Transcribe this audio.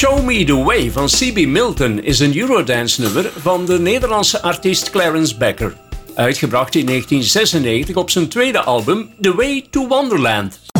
Show Me The Way van C.B. Milton is een Eurodance-nummer van de Nederlandse artiest Clarence Becker. Uitgebracht in 1996 op zijn tweede album The Way to Wonderland.